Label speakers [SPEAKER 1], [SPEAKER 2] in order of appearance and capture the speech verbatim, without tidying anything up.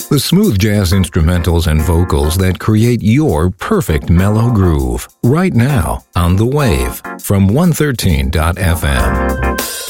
[SPEAKER 1] The smooth jazz instrumentals and vocals that create your perfect mellow groove. Right now on The Wave from one thirteen dot f m.